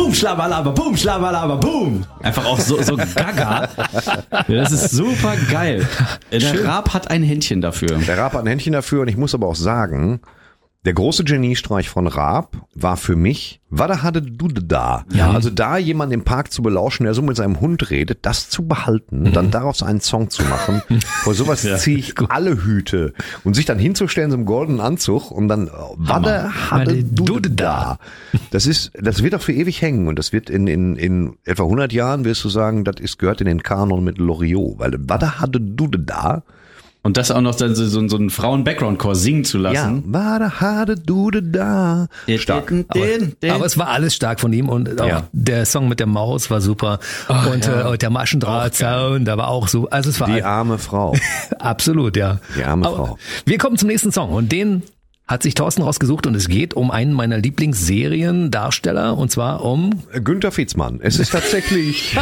boom, schlabalaba, boom, schlabalaba, boom. Einfach auch so gaga. Das ist super geil. Der Raab hat ein Händchen dafür. Der Raab hat ein Händchen dafür und ich muss aber auch sagen, der große Geniestreich von Raab war für mich, Wada hatte du da. Ja. Also da jemanden im Park zu belauschen, der so mit seinem Hund redet, das zu behalten, dann daraus einen Song zu machen. Vor sowas ziehe ich alle Hüte. Und sich dann hinzustellen, so im goldenen Anzug und dann, Wada hatte du da. Das wird auch für ewig hängen und das wird in etwa 100 Jahren, wirst du sagen, gehört in den Kanon mit Loriot, weil Wada hatte du da. Und das auch noch dann so einen Frauen-Background-Chor singen zu lassen. Ja, Wada hatte du da. Stark. Aber es war alles stark von ihm und auch der Song mit der Maus war super. Und der Maschendrahtzaun, da war auch so. Also es war die arme Frau. Absolut, ja. Die arme Frau. Wir kommen zum nächsten Song und den hat sich Thorsten rausgesucht und es geht um einen meiner Lieblingsseriendarsteller und zwar um Günther Vietzmann. Es ist tatsächlich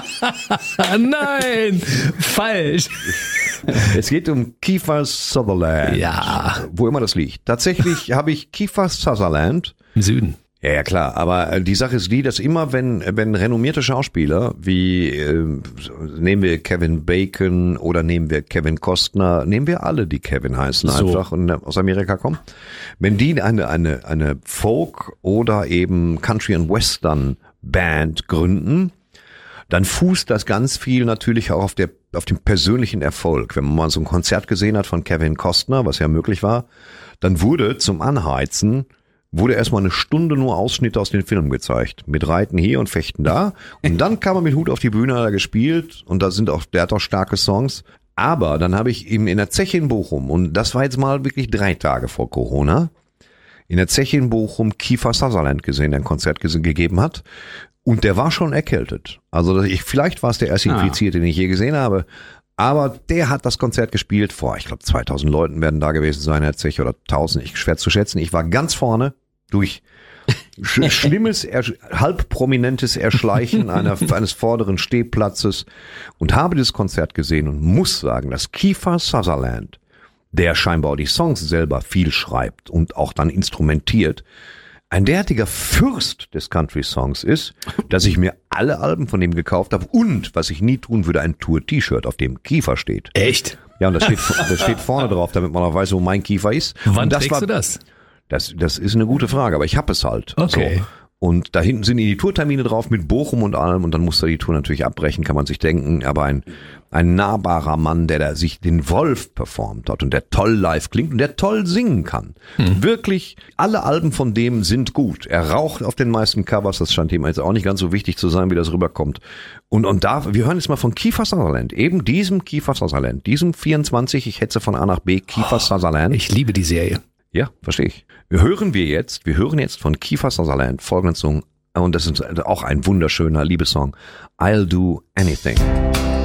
Nein, falsch. Es geht um Kiefer Sutherland. Ja. Wo immer das liegt. Tatsächlich habe ich Kiefer Sutherland im Süden. Ja, klar, aber die Sache ist die, dass immer wenn renommierte Schauspieler wie nehmen wir Kevin Bacon oder nehmen wir Kevin Costner, nehmen wir alle, die Kevin heißen, einfach und aus Amerika kommen, wenn die eine Folk oder eben Country and Western Band gründen, dann fußt das ganz viel natürlich auch auf dem persönlichen Erfolg. Wenn man mal so ein Konzert gesehen hat von Kevin Costner, was ja möglich war, dann wurde zum Anheizen erstmal eine Stunde nur Ausschnitte aus den Filmen gezeigt. Mit Reiten hier und Fechten da. Und dann kam er mit Hut auf die Bühne, hat er gespielt. Und der hat auch starke Songs. Aber dann habe ich ihm in der Zeche in Bochum, und das war jetzt mal wirklich 3 Tage vor Corona, in der Zeche in Bochum Kiefer Sutherland gesehen, der ein Konzert gegeben hat. Und der war schon erkältet. Also vielleicht war es der erste Infizierte, den ich je gesehen habe. Aber der hat das Konzert gespielt vor, ich glaube 2000 Leuten werden da gewesen sein, der Zeche, oder 1000, schwer zu schätzen. Ich war ganz vorne durch schlimmes, halb prominentes Erschleichen eines vorderen Stehplatzes und habe dieses Konzert gesehen und muss sagen, dass Kiefer Sutherland, der scheinbar die Songs selber viel schreibt und auch dann instrumentiert, ein derartiger Fürst des Country-Songs ist, dass ich mir alle Alben von ihm gekauft habe und, was ich nie tun würde, ein Tour-T-Shirt, auf dem Kiefer steht. Echt? Ja, und das steht vorne drauf, damit man auch weiß, wo mein Kiefer ist. Wann trägst du das? Das ist eine gute Frage, aber ich habe es halt. Okay. So. Und da hinten sind die Tourtermine drauf mit Bochum und allem und dann muss er die Tour natürlich abbrechen, kann man sich denken. Aber ein nahbarer Mann, der da sich den Wolf performt hat und der toll live klingt und der toll singen kann. Wirklich, alle Alben von dem sind gut. Er raucht auf den meisten Covers, das scheint ihm jetzt auch nicht ganz so wichtig zu sein, wie das rüberkommt. Und wir hören jetzt mal von Kiefer Sutherland, eben diesem Kiefer Sutherland, diesem 24, ich hetze von A nach B, Kiefer Sutherland. Ich liebe die Serie. Ja, verstehe ich. Wir hören jetzt von Kiefer Sutherland folgenden Song, und das ist auch ein wunderschöner Liebessong, I'll Do Anything.